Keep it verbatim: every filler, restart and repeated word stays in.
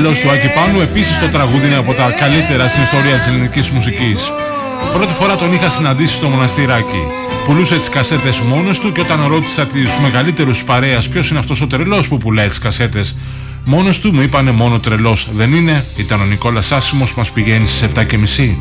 Μυαλός του Άκη Πάνου, επίσης το τραγούδι είναι από τα καλύτερα στην ιστορία της ελληνικής μουσικής. Πρώτη φορά τον είχα συναντήσει στο μοναστηράκι. Πουλούσε τις κασέτες μόνος του και όταν ρώτησα τους μεγαλύτερους παρέας ποιος είναι αυτός ο τρελός που πουλάει τις κασέτες μόνος του, μου είπανε μόνο τρελός δεν είναι. Ήταν ο Νικόλας Άσημος που μας πηγαίνει στις επτά και μισή.